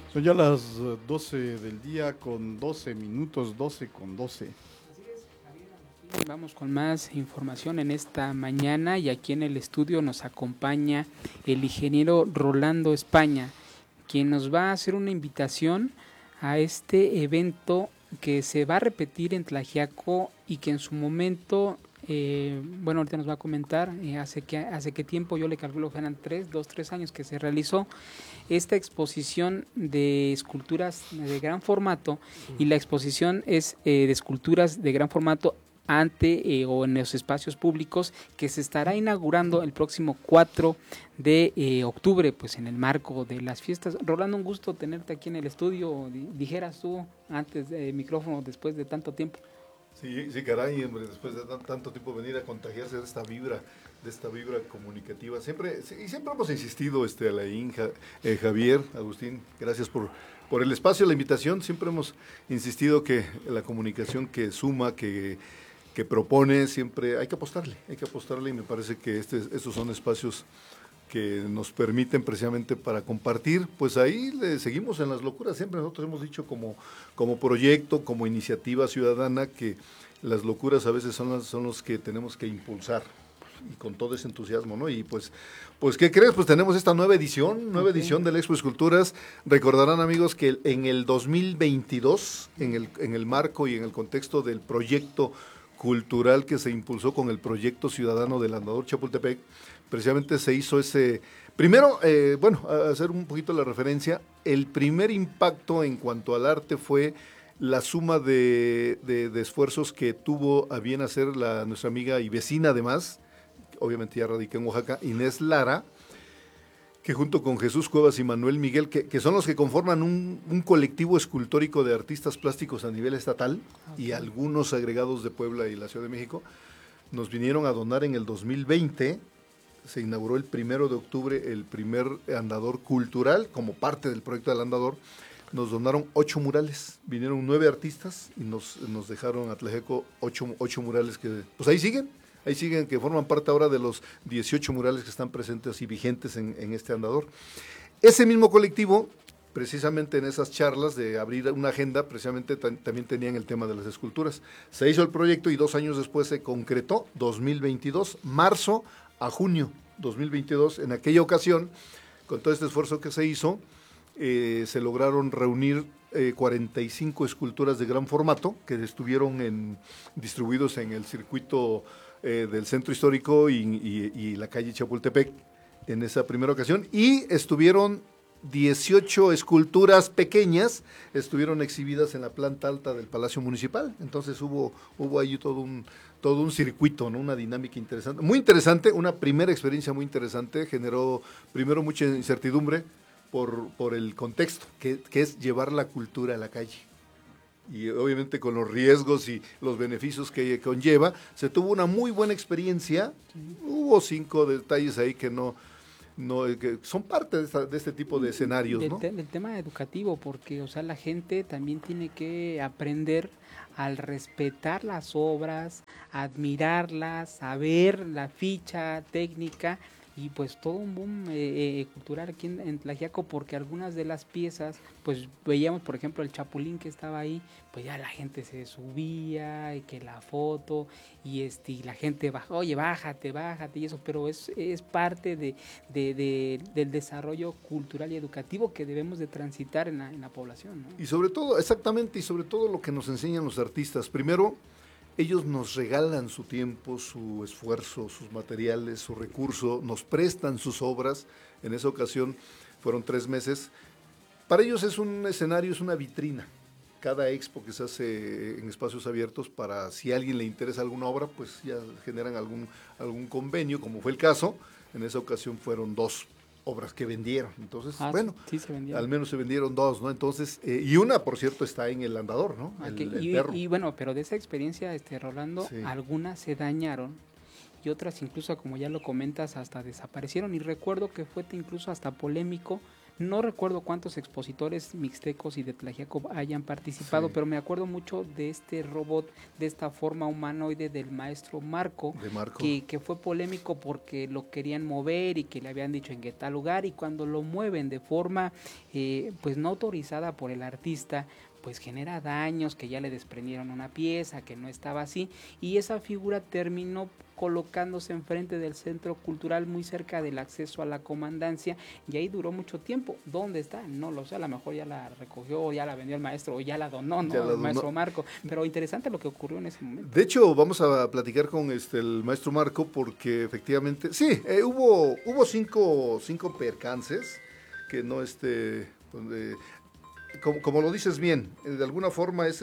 Son ya las 12 del día con 12 minutos, 12 con 12. Vamos con más información en esta mañana y aquí en el estudio nos acompaña el ingeniero Rolando España, quien nos va a hacer una invitación a este evento que se va a repetir en Tlaxiaco y que en su momento, bueno, ahorita nos va a comentar, hace qué tiempo, yo le calculo que eran 3 años que se realizó esta exposición de esculturas de gran formato, y la exposición es de esculturas de gran formato o en los espacios públicos, que se estará inaugurando el próximo 4 de octubre, pues en el marco de las fiestas. Rolando, un gusto tenerte aquí en el estudio. Dijeras tú antes de micrófono, después de tanto tiempo. Sí, sí, caray, hombre, después de tanto tiempo venir a contagiarse de esta vibra comunicativa. Siempre hemos insistido, Alain, Javier, Agustín, gracias por el espacio, la invitación. Siempre hemos insistido que la comunicación que suma, que propone, siempre hay que apostarle, y me parece que estos son espacios que nos permiten precisamente para compartir. Pues ahí le seguimos en las locuras. Siempre nosotros hemos dicho como proyecto, como iniciativa ciudadana, que las locuras a veces son los que tenemos que impulsar, y con todo ese entusiasmo, ¿no? Y pues ¿qué crees? Pues tenemos esta nueva edición de la Expo Esculturas. Recordarán, amigos, que en el 2022, en el marco y en el contexto del proyecto cultural que se impulsó con el proyecto ciudadano del Andador Chapultepec, precisamente se hizo ese. Primero, a hacer un poquito la referencia, el primer impacto en cuanto al arte fue la suma de esfuerzos que tuvo a bien hacer nuestra amiga y vecina, además, obviamente ya radica en Oaxaca, Inés Lara, que junto con Jesús Cuevas y Manuel Miguel, que son los que conforman un colectivo escultórico de artistas plásticos a nivel estatal, y algunos agregados de Puebla y la Ciudad de México, nos vinieron a donar en el 2020. Se inauguró el 1 de octubre el primer andador cultural como parte del proyecto del andador. Nos donaron 8 murales, vinieron 9 artistas y nos dejaron a Tlaxiaco 8 murales que pues ahí siguen, que forman parte ahora de los 18 murales que están presentes y vigentes en este andador. Ese mismo colectivo, precisamente en esas charlas de abrir una agenda, precisamente también tenían el tema de las esculturas. Se hizo el proyecto y 2 años después se concretó, 2022, marzo a junio 2022. En aquella ocasión, con todo este esfuerzo que se hizo, se lograron reunir 45 esculturas de gran formato que estuvieron distribuidos en el circuito del centro histórico y la calle Chapultepec en esa primera ocasión, y estuvieron 18 esculturas pequeñas, estuvieron exhibidas en la planta alta del Palacio Municipal. Entonces hubo ahí todo un circuito, ¿no? Una dinámica interesante, muy interesante, una primera experiencia muy interesante. Generó primero mucha incertidumbre por el contexto, que es llevar la cultura a la calle. Y obviamente con los riesgos y los beneficios que conlleva, se tuvo una muy buena experiencia. Hubo 5 detalles ahí que que son parte de este tipo de escenarios, ¿no? Del tema educativo, porque, o sea, la gente también tiene que aprender al respetar las obras, admirarlas, saber la ficha técnica, y pues todo un boom cultural aquí en Tlaxiaco, porque algunas de las piezas, pues veíamos, por ejemplo, el Chapulín que estaba ahí, pues ya la gente se subía, y que la foto, y la gente baja, oye, bájate, y eso, pero es parte del desarrollo cultural y educativo que debemos de transitar en la población, ¿no? Y sobre todo, exactamente, y sobre todo lo que nos enseñan los artistas. Primero, ellos nos regalan su tiempo, su esfuerzo, sus materiales, su recurso, nos prestan sus obras. En esa ocasión fueron 3 meses. Para ellos es un escenario, es una vitrina. Cada expo que se hace en espacios abiertos, para si a alguien le interesa alguna obra, pues ya generan algún convenio, como fue el caso. En esa ocasión fueron 2 obras que vendieron. Entonces, sí se al menos se vendieron 2, ¿no? Entonces, y una, por cierto, está en el andador, ¿no? El perro. Y bueno, pero de esa experiencia, Rolando, Sí. algunas se dañaron y otras incluso, como ya lo comentas, hasta desaparecieron. Y recuerdo que fue incluso hasta polémico No recuerdo cuántos expositores mixtecos y de Tlaxiaco hayan participado, Sí. pero me acuerdo mucho de este robot, de esta forma humanoide del maestro Marco, De Marco. que fue polémico porque lo querían mover y que le habían dicho en qué tal lugar, y cuando lo mueven de forma pues no autorizada por el artista, pues genera daños, que ya le desprendieron una pieza, que no estaba así, y esa figura terminó colocándose enfrente del centro cultural muy cerca del acceso a la comandancia, y ahí duró mucho tiempo. ¿Dónde está? No lo sé, a lo mejor ya la recogió, o ya la vendió el maestro, o ya la donó, ¿no? Ya la El donó. maestro Marco, pero interesante lo que ocurrió en ese momento. De hecho, vamos a platicar con el maestro Marco porque efectivamente, sí, hubo cinco percances que no, donde, como lo dices bien, de alguna forma es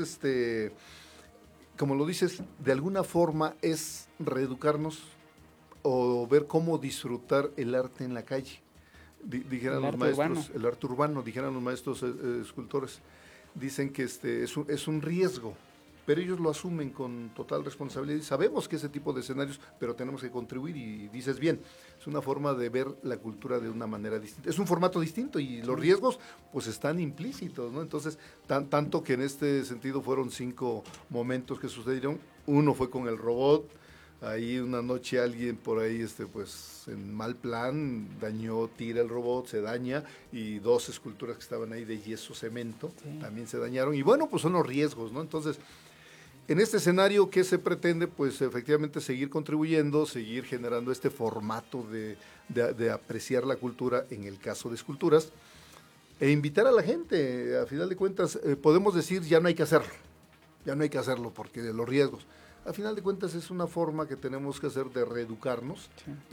como lo dices, de alguna forma es reeducarnos o ver cómo disfrutar el arte en la calle. Dijeran El los arte maestros, urbano. el arte urbano, dijeran los maestros escultores. Dicen que es un riesgo, pero ellos lo asumen con total responsabilidad. Y sabemos que ese tipo de escenarios, pero tenemos que contribuir, y dices bien, es una forma de ver la cultura de una manera distinta. Es un formato distinto y los riesgos pues están implícitos, ¿no? Entonces, tanto que en este sentido fueron 5 momentos que sucedieron. Uno fue con el robot. Ahí una noche alguien por ahí, pues en mal plan, tira el robot, se daña, y 2 esculturas que estaban ahí de yeso cemento también se dañaron. Y bueno, pues son los riesgos, ¿no? Entonces, en este escenario, ¿qué se pretende? Pues efectivamente seguir contribuyendo, seguir generando este formato de apreciar la cultura en el caso de esculturas, e invitar a la gente. A final de cuentas, podemos decir ya no hay que hacerlo porque de los riesgos. A final de cuentas es una forma que tenemos que hacer de reeducarnos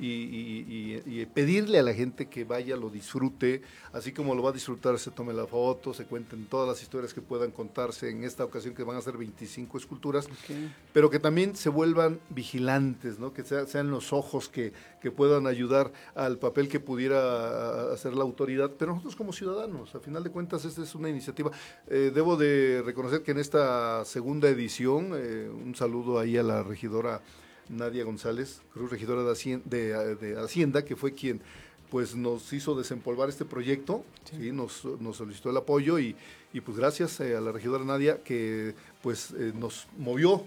y pedirle a la gente que vaya, lo disfrute, así como lo va a disfrutar, se tome la foto, se cuenten todas las historias que puedan contarse en esta ocasión, que van a ser 25 esculturas, pero que también se vuelvan vigilantes, ¿no? Que sean los ojos que puedan ayudar al papel que pudiera hacer la autoridad, pero nosotros como ciudadanos, a final de cuentas esta es una iniciativa. Debo de reconocer que en esta segunda edición, un saludo ahí a la regidora Nadia González Cruz, regidora de Hacienda, que fue quien pues nos hizo desempolvar este proyecto, ¿sí? Nos solicitó el apoyo, y pues gracias a la regidora Nadia, que pues nos movió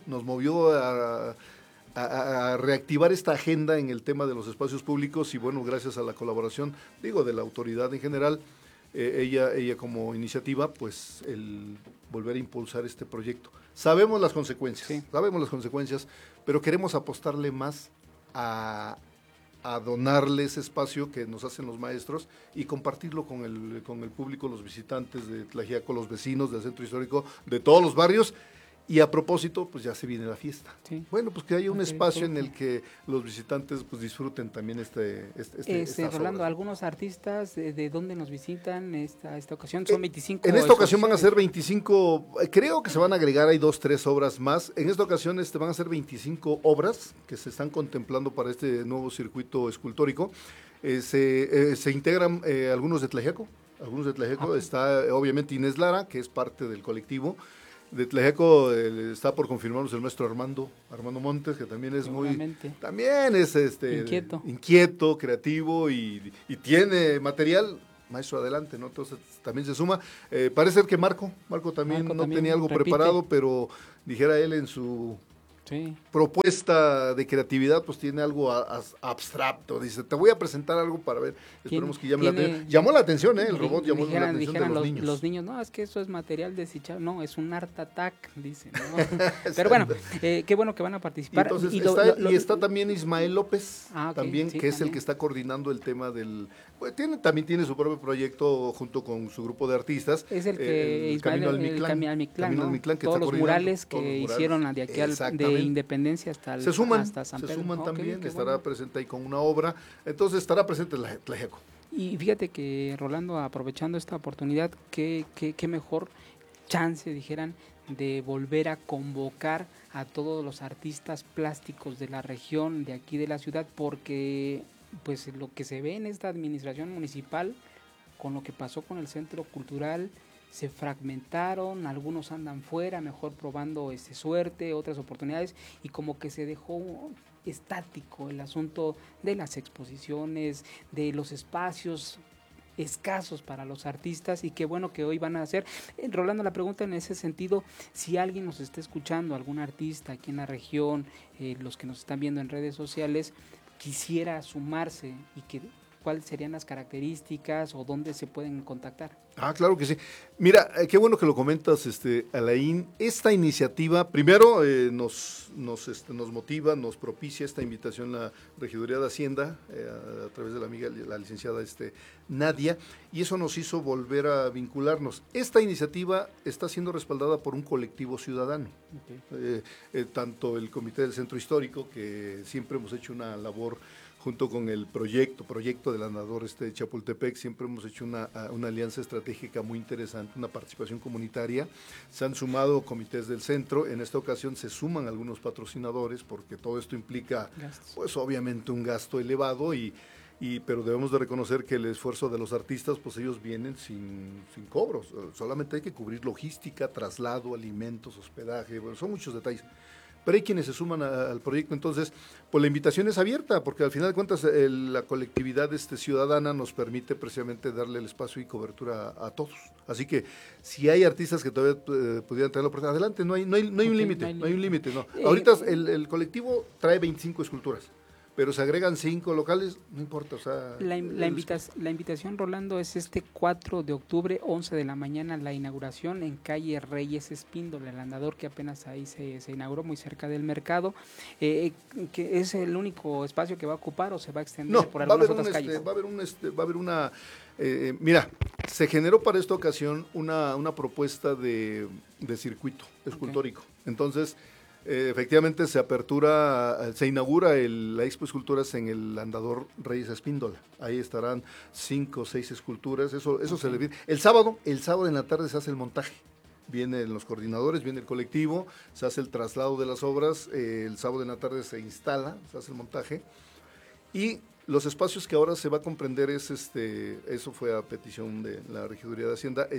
a reactivar esta agenda en el tema de los espacios públicos, y bueno, gracias a la colaboración, de la autoridad en general, ella como iniciativa, pues el volver a impulsar este proyecto. Sabemos las consecuencias, pero queremos apostarle más a donarle ese espacio que nos hacen los maestros y compartirlo con el público, los visitantes de Tlaxiaco, los vecinos del centro histórico, de todos los barrios. Y a propósito, pues ya se viene la fiesta. Sí. Bueno, pues que haya un espacio en el que los visitantes pues disfruten también Rolando, obras. algunos artistas, ¿de dónde nos visitan esta ocasión? Son 25. En esta ocasión van a ser 25, creo que se van a agregar, hay 2, 3 obras más. En esta ocasión van a ser 25 obras que se están contemplando para este nuevo circuito escultórico. Se integran algunos de Tlaxiaco. Está obviamente Inés Lara, que es parte del colectivo. De Tlaxiaco está por confirmarnos el maestro Armando Montes, que también es también es inquieto, creativo, y tiene material. Maestro, adelante, ¿no? Entonces también se suma. Parece ser que Marco también tenía algo preparado, pero dijera él en su propuesta de creatividad, pues tiene algo abstracto. Dice, te voy a presentar algo para ver. Esperemos que llame la atención. Llamó la atención, el robot llamó la atención de los niños. Los niños, no, es que eso es material desechado. No, es un art attack, dicen, ¿no? Pero bueno, qué bueno que van a participar. Y entonces está también Ismael López, que es el que está coordinando el tema del... Pues, también tiene su propio proyecto junto con su grupo de artistas. Es el que el Camino al Mictlán, ¿no? Todos los murales que hicieron de aquí de Independencia hasta San Pedro. Se suman también, estará presente ahí con una obra, entonces estará presente Tlaxiaco. Y fíjate que, Rolando, aprovechando esta oportunidad, qué mejor chance, dijeran, de volver a convocar a todos los artistas plásticos de la región, de aquí de la ciudad, porque pues lo que se ve en esta administración municipal, con lo que pasó con el centro cultural, se fragmentaron, algunos andan fuera, mejor probando suerte, otras oportunidades, y como que se dejó estático el asunto de las exposiciones, de los espacios escasos para los artistas, y qué bueno que hoy van a hacer. Rolando, la pregunta en ese sentido, si alguien nos está escuchando, algún artista aquí en la región, los que nos están viendo en redes sociales, quisiera sumarse, y que cuáles serían las características o dónde se pueden contactar. Claro que sí. Mira, qué bueno que lo comentas, Alain. Esta iniciativa, primero, nos motiva, nos propicia esta invitación a la Regiduría de Hacienda, a través de la amiga, la licenciada Nadia, y eso nos hizo volver a vincularnos. Esta iniciativa está siendo respaldada por un colectivo ciudadano, tanto el Comité del Centro Histórico, que siempre hemos hecho una labor junto con el proyecto del andador Chapultepec, siempre hemos hecho una alianza estratégica muy interesante, una participación comunitaria. Se han sumado comités del centro, en esta ocasión se suman algunos patrocinadores, porque todo esto implica, pues obviamente, un gasto elevado, pero debemos de reconocer que el esfuerzo de los artistas, pues ellos vienen sin cobros, solamente hay que cubrir logística, traslado, alimentos, hospedaje, bueno, son muchos detalles. Pero hay quienes se suman al proyecto, entonces, pues la invitación es abierta, porque al final de cuentas la colectividad ciudadana nos permite precisamente darle el espacio y cobertura a todos. Así que si hay artistas que todavía pudieran traerlo, pues adelante, no hay un límite, no hay un límite, no. Ahorita el colectivo trae 25 esculturas, pero se agregan 5 locales, no importa, o sea... La invitación, Rolando, es este 4 de octubre, 11 de la mañana, la inauguración en calle Reyes Espíndola, el andador que apenas ahí se inauguró, muy cerca del mercado, que es el único espacio que va a ocupar, o se va a extender por algunas otras calles. Va a haber una... mira, se generó para esta ocasión una propuesta de circuito escultórico, entonces... efectivamente se inaugura la Expo Esculturas en el andador Reyes Espíndola. Ahí estarán 5 o 6 esculturas, eso se le viene. El sábado en la tarde se hace el montaje. Vienen los coordinadores, viene el colectivo, se hace el traslado de las obras, el sábado en la tarde se instala, se hace el montaje, y los espacios que ahora se va a comprender eso fue a petición de la Regiduría de Hacienda,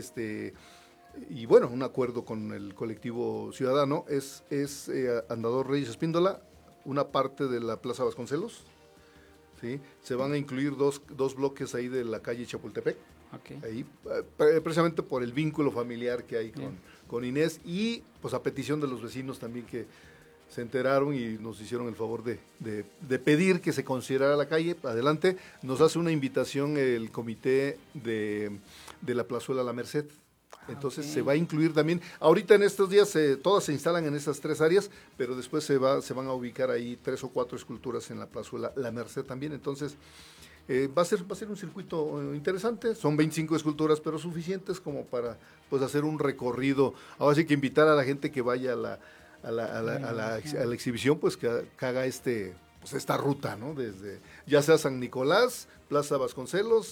y bueno, un acuerdo con el colectivo ciudadano, es Andador Reyes Espíndola, una parte de la Plaza Vasconcelos, ¿sí? Se van a incluir dos bloques ahí de la calle Chapultepec, ahí, precisamente por el vínculo familiar que hay con Inés, y pues a petición de los vecinos también, que se enteraron y nos hicieron el favor de pedir que se considerara la calle. Adelante, nos hace una invitación el comité de la Plazuela La Merced. Entonces se va a incluir también, ahorita en estos días todas se instalan en esas 3 áreas, pero después se van a ubicar ahí 3 o 4 esculturas en la plazuela La Merced también. Entonces va a ser un circuito interesante, son 25 esculturas, pero suficientes como para pues hacer un recorrido. Ahora sí que invitar a la gente que vaya a la exhibición, pues que haga pues esta ruta, ¿no? Desde ya sea San Nicolás, Plaza Vasconcelos,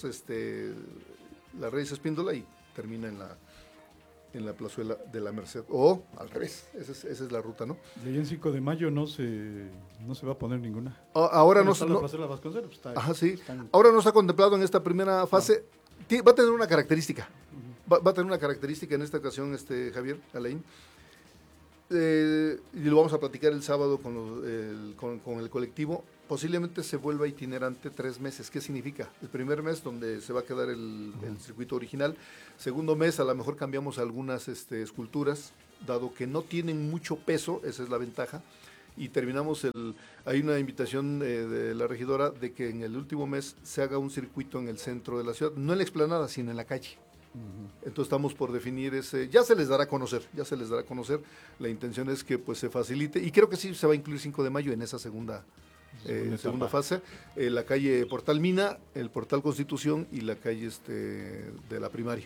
la Reyes Espíndola, y termina en la plazuela de La Merced, o al revés, esa es la ruta, ¿no? De ahí en 5 de mayo no se va a poner ninguna. Ahora no está la plazuela Vasconcelos, sí. Ahora no está contemplado en esta primera fase. No. Va a tener una característica. Va a tener una característica en esta ocasión, Javier, Alain. Y lo vamos a platicar el sábado con el colectivo. Posiblemente se vuelva itinerante 3 meses. ¿Qué significa? El primer mes, donde se va a quedar el circuito original. Segundo mes, a lo mejor cambiamos algunas esculturas, dado que no tienen mucho peso, esa es la ventaja. Y terminamos hay una invitación de la regidora de que en el último mes se haga un circuito en el centro de la ciudad, no en la explanada, sino en la calle. Entonces estamos por definir ya se les dará a conocer, la intención es que pues se facilite, y creo que sí se va a incluir 5 de mayo en esa segunda fase, la calle Portal Mina, el Portal Constitución y la calle de la primaria.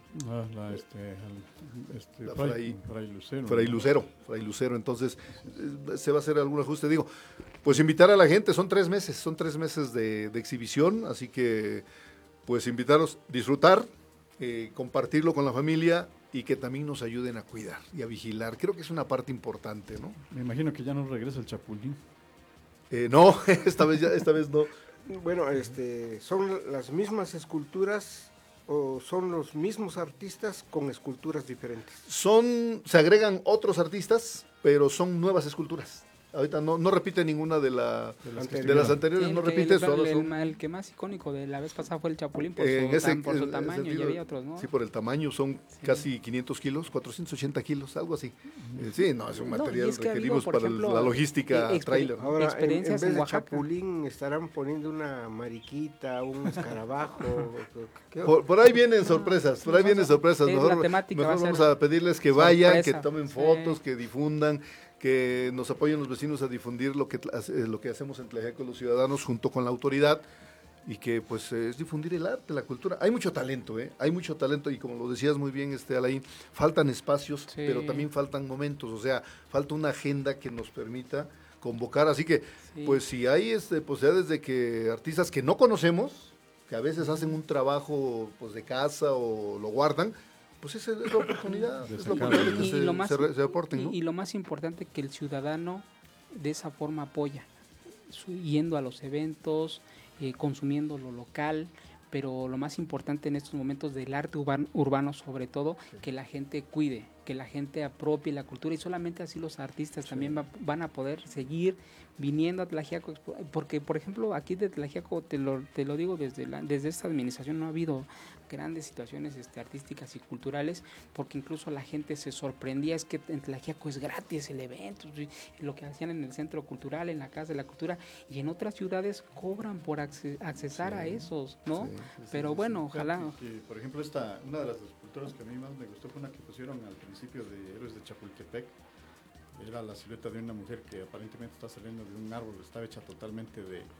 Fray Lucero, entonces se va a hacer algún ajuste, digo, pues invitar a la gente, son 3 meses de exhibición, así que pues invitarlos, disfrutar, compartirlo con la familia, y que también nos ayuden a cuidar y a vigilar. Creo que es una parte importante, ¿no? Me imagino que ya no regresa el Chapulín. No, esta vez no. Bueno, ¿son las mismas esculturas o son los mismos artistas con esculturas diferentes? Se agregan otros artistas, pero son nuevas esculturas. Ahorita no repite ninguna de las anteriores, Sí, no repite. El que más icónico de la vez pasada fue el Chapulín por su tamaño, y había otros, ¿no? Sí, por el tamaño, son casi 500 kilos, 480 kilos, algo así. Sí, no, es un material es que requerimos por para ejemplo, la logística trailer. Ahora, en experiencias vez en de Oaxaca. chapulín, estarán poniendo una mariquita, un escarabajo. Por ahí vienen sorpresas, la temática va a Mejor vamos ser a pedirles que vayan, que sorpresa. tomen Sí. fotos, que difundan, que nos apoyen los vecinos a difundir lo que hacemos en Tlaxiaco los ciudadanos junto con la autoridad, y que pues es difundir el arte, la cultura. Hay mucho talento, hay mucho talento, y como lo decías muy bien, Alain, faltan espacios, Sí. pero también faltan momentos, o sea, falta una agenda que nos permita convocar, así que Sí. pues si hay posibilidades de que artistas que no conocemos, que a veces hacen un trabajo pues de casa o lo guardan, pues esa es la oportunidad, De es la sacarlo, oportunidad ¿no? de que se aporten, ¿no? y lo más importante, que el ciudadano de esa forma apoya, yendo a los eventos, consumiendo lo local, pero lo más importante en estos momentos del arte urbano sobre todo, que la gente cuide, que la gente apropie la cultura, y solamente así los artistas también van a poder seguir viniendo a Tlaxiaco, porque por ejemplo aquí de Tlaxiaco, te lo digo, desde esta administración no ha habido grandes situaciones artísticas y culturales, porque incluso la gente se sorprendía, es que en Tlaxiaco es gratis el evento, lo que hacían en el Centro Cultural, en la Casa de la Cultura, y en otras ciudades cobran por accesar a esos, ¿no? Pero bueno, ojalá. Que, por ejemplo, una de las esculturas que a mí más me gustó fue una que pusieron al principio de Héroes de Chapultepec. Era la silueta de una mujer que aparentemente está saliendo de un árbol, estaba hecha totalmente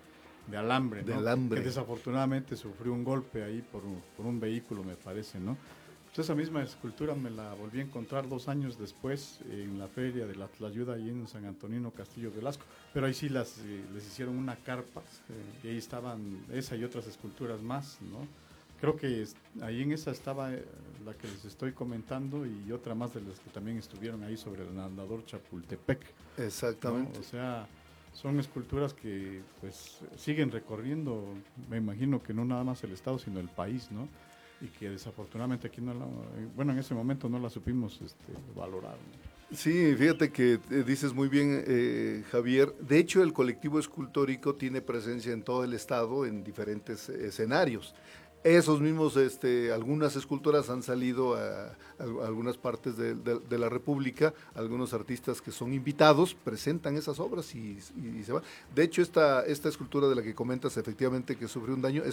de alambre, ¿no? De alambre. Que desafortunadamente sufrió un golpe ahí por un vehículo, me parece, ¿no? Pues esa misma escultura me la volví a encontrar 2 años después en la feria de la Tlayuda, ahí en San Antonino, Castillo de Velasco. Pero ahí sí les hicieron una carpa, y ahí estaban esa y otras esculturas más, ¿no? Creo que ahí en esa estaba la que les estoy comentando, y otra más de las que también estuvieron ahí sobre el andador Chapultepec, ¿no? Exactamente. O sea, son esculturas que pues siguen recorriendo, me imagino que no nada más el estado, sino el país, ¿no? Y que desafortunadamente aquí en ese momento no la supimos valorar, ¿no? Sí, fíjate que dices muy bien, Javier. De hecho, el colectivo escultórico tiene presencia en todo el estado, en diferentes escenarios. Esos mismos, algunas esculturas han salido a algunas partes de la República, algunos artistas que son invitados presentan esas obras y se van. De hecho, esta escultura de la que comentas, efectivamente, que sufrió un daño,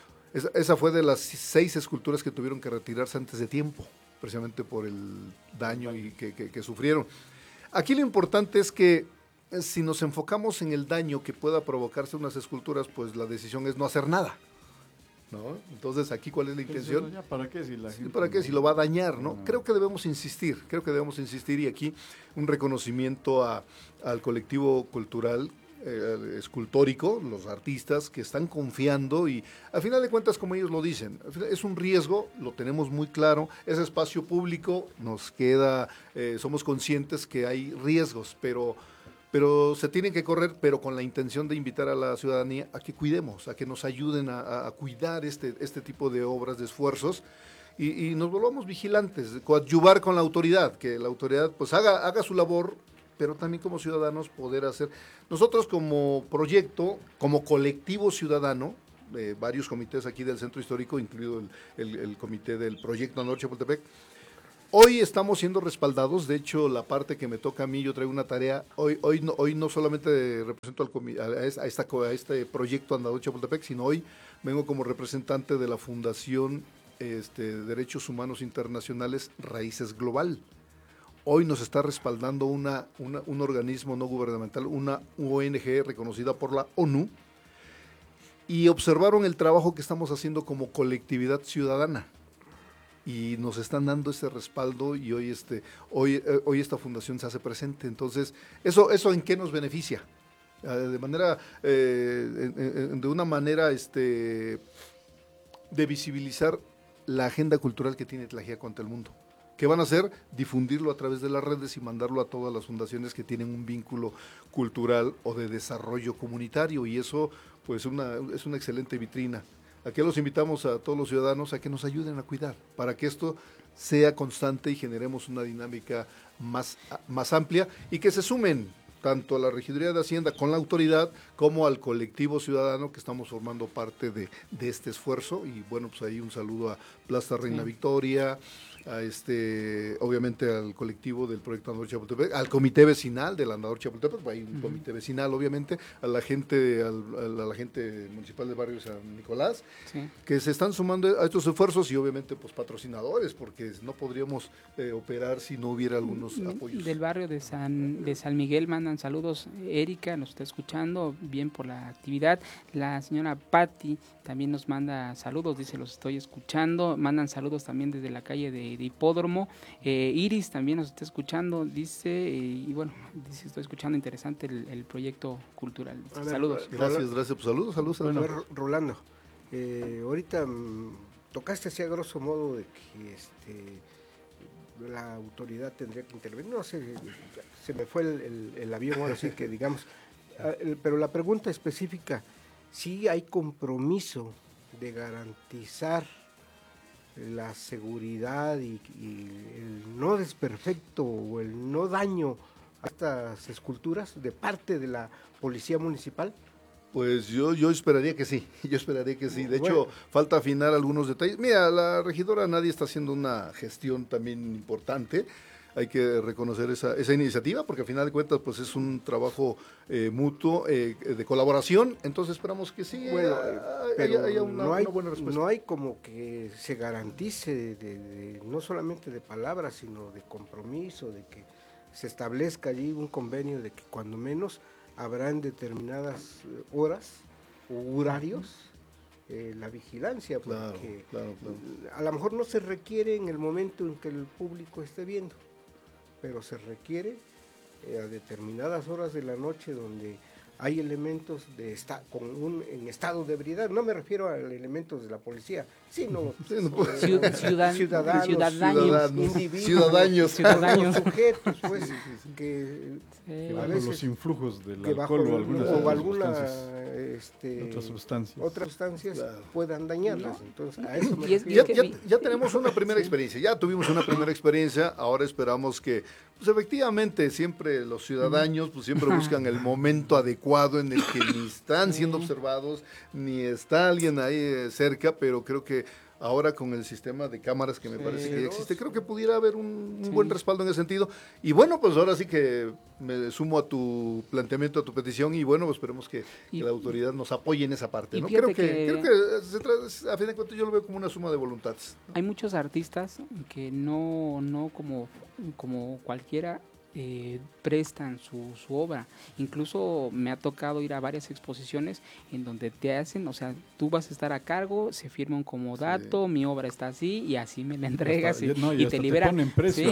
esa fue de las 6 esculturas que tuvieron que retirarse antes de tiempo, precisamente por el daño y que sufrieron. Aquí lo importante es que si nos enfocamos en el daño que pueda provocarse unas esculturas, pues la decisión es no hacer nada, ¿no? Entonces, aquí, ¿cuál es la intención? ¿Para qué si la gente ¿Para qué si lo va a dañar, no? No. Creo que debemos insistir, y aquí un reconocimiento al colectivo cultural escultórico, los artistas que están confiando, y al final de cuentas, como ellos lo dicen, es un riesgo, lo tenemos muy claro, es espacio público, nos queda, somos conscientes que hay riesgos, pero se tienen que correr, pero con la intención de invitar a la ciudadanía a que cuidemos, a que nos ayuden a cuidar este tipo de obras, de esfuerzos, y nos volvamos vigilantes, coadyuvar con la autoridad, que la autoridad pues haga su labor, pero también como ciudadanos poder hacer. Nosotros como proyecto, como colectivo ciudadano, varios comités aquí del Centro Histórico, incluido el comité del proyecto Andador Chapultepec, hoy estamos siendo respaldados. De hecho, la parte que me toca a mí, yo traigo una tarea. Hoy no solamente represento a este proyecto Andador Chapultepec, sino hoy vengo como representante de la Fundación Derechos Humanos Internacionales Raíces Global. Hoy nos está respaldando un organismo no gubernamental, una ONG reconocida por la ONU, y observaron el trabajo que estamos haciendo como colectividad ciudadana. Y nos están dando ese respaldo, y hoy esta fundación se hace presente. Entonces, ¿eso en qué nos beneficia? De una manera de visibilizar la agenda cultural que tiene Tlaxiaco ante el mundo. ¿Qué van a hacer? Difundirlo a través de las redes y mandarlo a todas las fundaciones que tienen un vínculo cultural o de desarrollo comunitario, y eso pues es una excelente vitrina. Aquí los invitamos a todos los ciudadanos a que nos ayuden a cuidar, para que esto sea constante y generemos una dinámica más amplia, y que se sumen tanto a la Regiduría de Hacienda con la autoridad como al colectivo ciudadano que estamos formando parte de este esfuerzo. Y bueno, pues ahí un saludo a Plaza Reina Victoria, a obviamente al colectivo del proyecto Andador Chapultepec, al comité vecinal del Andador Chapultepec, hay un comité vecinal obviamente, a la gente municipal del barrio San Nicolás, que se están sumando a estos esfuerzos, y obviamente pues patrocinadores, porque no podríamos operar si no hubiera algunos apoyos. Del barrio de San Miguel mandan saludos. Erika nos está escuchando, bien por la actividad. La señora Patti también nos manda saludos, dice, los estoy escuchando. Mandan saludos también desde la calle de Hipódromo. Iris también nos está escuchando, dice, y bueno, dice, estoy escuchando, interesante el proyecto cultural. Dice, saludos. Gracias, pues saludos. Bueno, Rolando, ahorita tocaste así a grosso modo de que la autoridad tendría que intervenir. No sé, se me fue el avión, ahora sí que digamos. Pero la pregunta específica, ¿sí hay compromiso de garantizar la seguridad y el no desperfecto o el no daño a estas esculturas de parte de la Policía Municipal? Pues yo esperaría que sí, De hecho, falta afinar algunos detalles. Mira, la regidora Nadia está haciendo una gestión también importante. Hay que reconocer esa iniciativa, porque al final de cuentas pues es un trabajo mutuo, de colaboración. Entonces esperamos que sí haya una buena respuesta. No hay como que se garantice no solamente de palabras, sino de compromiso, de que se establezca allí un convenio de que cuando menos habrá en determinadas horas o horarios la vigilancia, porque claro. A lo mejor no se requiere en el momento en que el público esté viendo, pero se requiere a determinadas horas de la noche donde hay elementos en estado de ebriedad. No me refiero a elementos de la policía, sino ciudadanos, individuos, sujetos, pues, que a veces los influjos del alcohol o algunas otras sustancias puedan dañarlas. Entonces, a eso me ya tenemos una primera experiencia, ahora esperamos que pues efectivamente siempre los ciudadanos pues siempre buscan el momento adecuado en el que ni están siendo observados, ni está alguien ahí cerca, pero creo que ahora con el sistema de cámaras que me parece que ya existe, creo que pudiera haber un buen respaldo en ese sentido. Y bueno, pues ahora sí que me sumo a tu planteamiento, a tu petición, y bueno, pues esperemos que la autoridad nos apoye en esa parte, ¿no? Creo que a fin de cuentas yo lo veo como una suma de voluntades, ¿no? Hay muchos artistas que no como cualquiera prestan su obra. Incluso me ha tocado ir a varias exposiciones en donde te hacen, o sea, tú vas a estar a cargo, se firma un comodato, mi obra está así y así me la entregas y te liberan. Precio,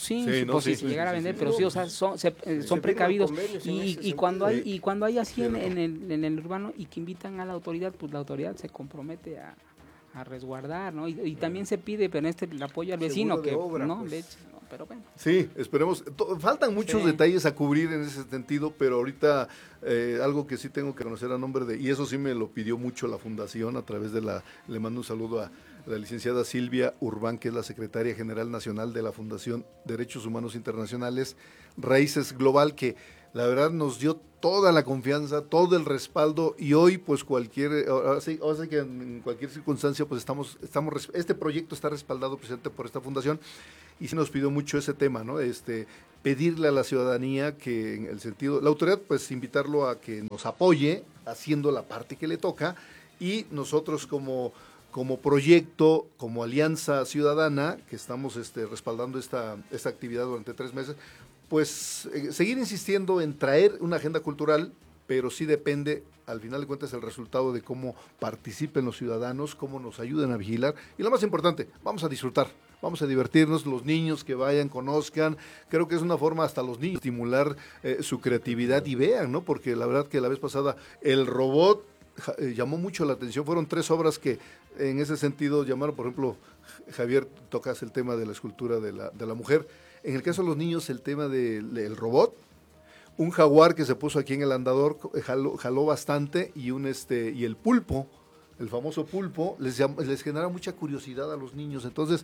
si llegara a vender, pero sí, o sea, son precavidos y cuando hay así en el urbano y que invitan a la autoridad, pues la autoridad se compromete a resguardar, ¿no? Y también se pide, pero el apoyo al vecino que obra, no pues. le eche, ¿no? Pero bueno. Sí, esperemos. Faltan muchos detalles a cubrir en ese sentido, pero ahorita algo que sí tengo que conocer a nombre de, y eso sí me lo pidió mucho la fundación, a través de le mando un saludo a la licenciada Silvia Urbán, que es la secretaria general nacional de la Fundación Derechos Humanos Internacionales, Raíces Global, que la verdad nos dio toda la confianza, todo el respaldo, y hoy pues ahora sí que en cualquier circunstancia pues este proyecto está respaldado precisamente por esta fundación, y sí nos pidió mucho ese tema, ¿no? Pedirle a la ciudadanía que en el sentido, la autoridad pues invitarlo a que nos apoye haciendo la parte que le toca, y nosotros como proyecto, como Alianza Ciudadana, que estamos respaldando esta actividad durante 3 meses, pues seguir insistiendo en traer una agenda cultural, pero sí depende, al final de cuentas, el resultado de cómo participen los ciudadanos, cómo nos ayuden a vigilar, y lo más importante, vamos a disfrutar, vamos a divertirnos, los niños que vayan, conozcan. Creo que es una forma hasta los niños estimular su creatividad y vean, ¿no? Porque la verdad que la vez pasada el robot llamó mucho la atención. Fueron 3 obras que en ese sentido llamaron. Por ejemplo, Javier, tocas el tema de la escultura de la mujer. En el caso de los niños, el tema del robot, un jaguar que se puso aquí en el andador, jaló bastante, y y el pulpo, el famoso pulpo, les genera mucha curiosidad a los niños. Entonces,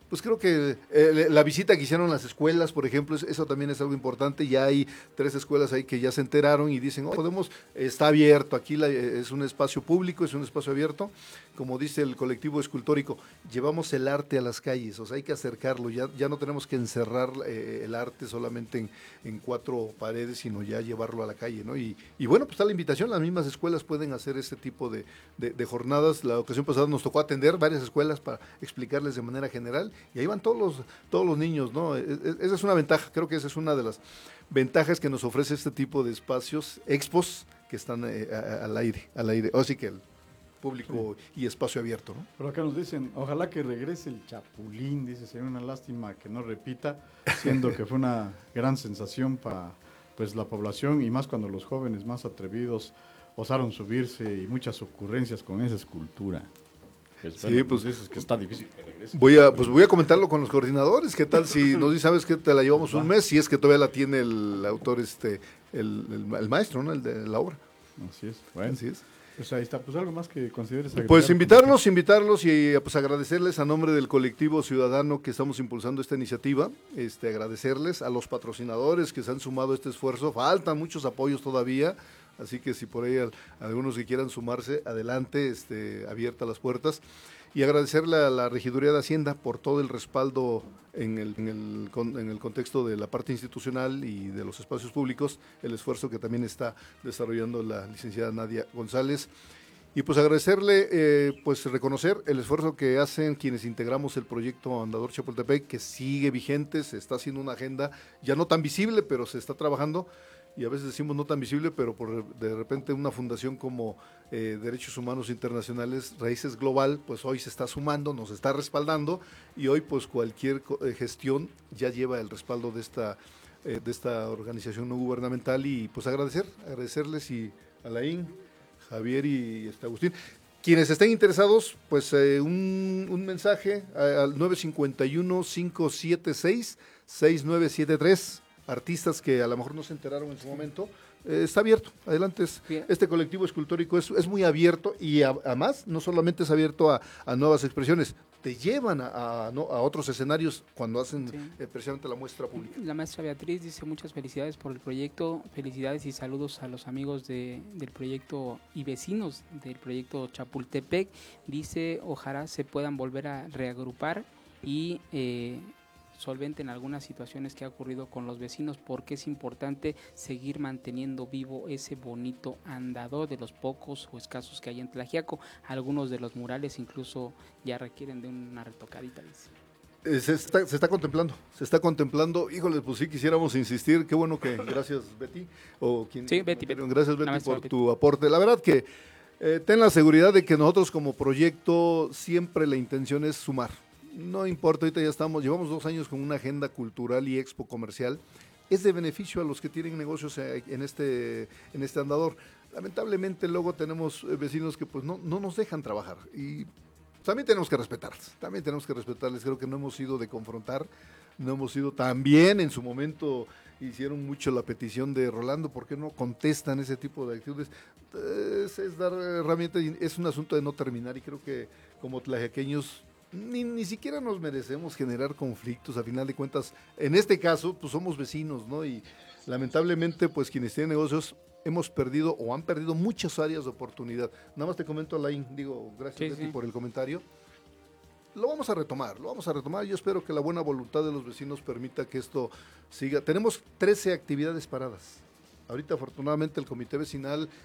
pues creo que la visita que hicieron las escuelas, por ejemplo, eso también es algo importante. Ya hay 3 escuelas ahí que ya se enteraron y dicen, está abierto, aquí es un espacio público, es un espacio abierto. Como dice el colectivo escultórico, llevamos el arte a las calles, o sea, hay que acercarlo, ya no tenemos que encerrar el arte solamente en 4 paredes, sino ya llevarlo a la calle, ¿no? Y bueno, pues está la invitación, las mismas escuelas pueden hacer este tipo de jornadas. La ocasión pasada nos tocó atender varias escuelas para explicarles de manera general, y ahí van todos los niños, ¿no? Esa es una ventaja, creo que esa es una de las ventajas que nos ofrece este tipo de espacios, expos, que están al aire, así que el público y espacio abierto, ¿no? Pero acá nos dicen, ojalá que regrese el Chapulín, dice, sería una lástima que no repita, siendo que fue una gran sensación para pues la población, y más cuando los jóvenes más atrevidos osaron subirse, y muchas ocurrencias con esa escultura. Sí, pues dices que está difícil que regrese. Voy a comentarlo con los coordinadores. ¿Qué tal si nos dice, sabes que te la llevamos un mes, si es que todavía la tiene el autor, el maestro, ¿no? El de la obra. Así es. Bueno, así es. Pues ahí está. Pues algo más que consideres agregar. Pues invitarlos y pues agradecerles a nombre del colectivo ciudadano que estamos impulsando esta iniciativa, agradecerles a los patrocinadores que se han sumado a este esfuerzo. Faltan muchos apoyos todavía. Así que si por ahí algunos que quieran sumarse, adelante, abiertas las puertas. Y agradecerle a la Regiduría de Hacienda por todo el respaldo en el contexto de la parte institucional y de los espacios públicos, el esfuerzo que también está desarrollando la licenciada Nadia González. Y pues agradecerle, pues reconocer el esfuerzo que hacen quienes integramos el proyecto Andador Chapultepec, que sigue vigente, se está haciendo una agenda ya no tan visible, pero se está trabajando. Y a veces decimos no tan visible, pero de repente una fundación como Derechos Humanos Internacionales, Raíces Global, pues hoy se está sumando, nos está respaldando, y hoy pues cualquier gestión ya lleva el respaldo de esta organización no gubernamental. Y pues agradecerles, y Alain, Javier y Agustín. Quienes estén interesados, pues un mensaje al 951-576-6973. Artistas que a lo mejor no se enteraron en su momento, está abierto, adelante. Este colectivo escultórico es muy abierto, y además no solamente es abierto a nuevas expresiones, te llevan a otros escenarios cuando hacen precisamente la muestra pública. La maestra Beatriz dice muchas felicidades por el proyecto, felicidades y saludos a los amigos del proyecto y vecinos del proyecto Chapultepec. Dice, ojalá se puedan volver a reagrupar y solventen algunas situaciones que ha ocurrido con los vecinos, porque es importante seguir manteniendo vivo ese bonito andador de los pocos o escasos que hay en Tlaxiaco. Algunos de los murales incluso ya requieren de una retocadita, dice. Se está contemplando, híjole, pues sí quisiéramos insistir, qué bueno que, gracias Betty, Betty. Gracias Betty por tu aporte. La verdad que ten la seguridad de que nosotros como proyecto siempre la intención es sumar. No importa, ahorita llevamos 2 años con una agenda cultural y expo comercial. Es de beneficio a los que tienen negocios en este andador. Lamentablemente luego tenemos vecinos que pues no nos dejan trabajar, y también tenemos que respetarles. Creo que no hemos sido de confrontar, no hemos sido. También en su momento hicieron mucho la petición de Rolando, ¿por qué no contestan ese tipo de actitudes? Es dar herramientas, y es un asunto de no terminar, y creo que como tlaxiaqueños ni siquiera nos merecemos generar conflictos. A final de cuentas, en este caso, pues somos vecinos, ¿no? Y lamentablemente, pues quienes tienen negocios hemos perdido o han perdido muchas áreas de oportunidad. Nada más te comento, Alain, gracias Betty por el comentario. Lo vamos a retomar. Yo espero que la buena voluntad de los vecinos permita que esto siga. Tenemos 13 actividades paradas. Ahorita afortunadamente el comité vecinal